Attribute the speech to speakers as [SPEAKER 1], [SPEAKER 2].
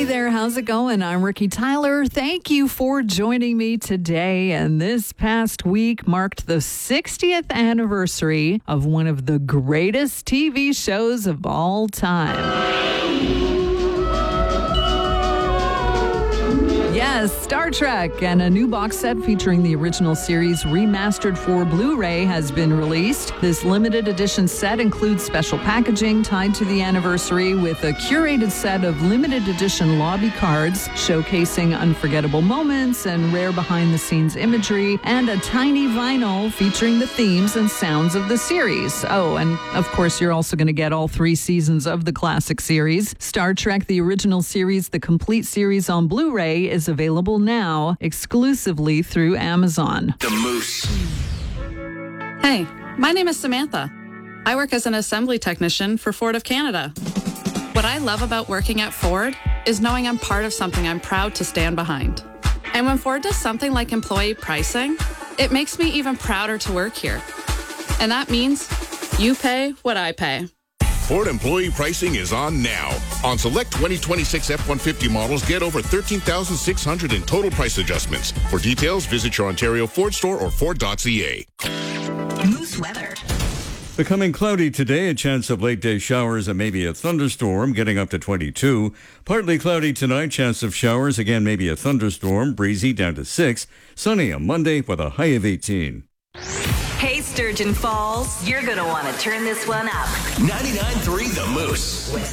[SPEAKER 1] there, how's it going? I'm Ricky Tyler. Thank you for joining me today. And this past week marked the 60th anniversary of one of the greatest TV shows of all time. Yes, Star Trek, and a new box set featuring the original series remastered for Blu-ray has been released. This limited edition set includes special packaging tied to the anniversary with a curated set of limited edition lobby cards showcasing unforgettable moments and rare behind-the-scenes imagery, and a tiny vinyl featuring the themes and sounds of the series. Oh, and of course, you're also going to get all 3 seasons of the classic series. Star Trek, the original series, the complete series on Blu-ray, is available now exclusively through Amazon.
[SPEAKER 2] The Moose.
[SPEAKER 3] Hey, my name is Samantha. I work as an assembly technician for Ford of Canada. What I love about working at Ford is knowing I'm part of something I'm proud to stand behind. And when Ford does something like employee pricing, it makes me even prouder to work here. And that means you pay what I pay.
[SPEAKER 4] Ford employee pricing is on now. On select 2026 F-150 models, get over $13,600 in total price adjustments. For details, visit your Ontario Ford store or Ford.ca.
[SPEAKER 5] Moose weather.
[SPEAKER 6] Becoming cloudy today, a chance of late day showers and maybe a thunderstorm, getting up to 22. Partly cloudy tonight, chance of showers, again maybe a thunderstorm, breezy down to 6. Sunny on Monday with a high of 18.
[SPEAKER 5] Hey, Sturgeon Falls, you're going to want to turn this one up.
[SPEAKER 2] 99.3 The Moose.